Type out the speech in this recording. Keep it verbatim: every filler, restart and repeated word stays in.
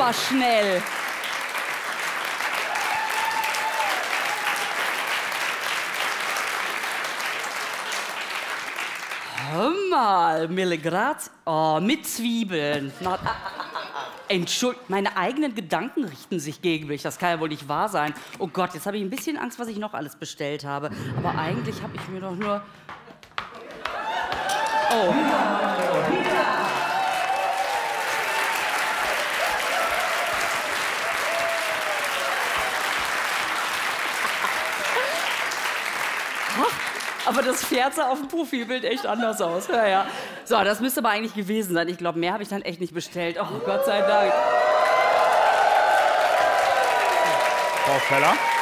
aber schnell. Hör mal, Milligrat. Oh, mit Zwiebeln. Na, Entschuldigung, meine eigenen Gedanken richten sich gegen mich. Das kann ja wohl nicht wahr sein. Oh Gott, jetzt habe ich ein bisschen Angst, was ich noch alles bestellt habe. Aber eigentlich habe ich mir doch nur... Oh. Aber das Pferd sah auf dem Profilbild echt anders aus. Ja, ja. So, das müsste aber eigentlich gewesen sein. Ich glaube, mehr habe ich dann echt nicht bestellt. Oh, Gott sei Dank. Frau Feller?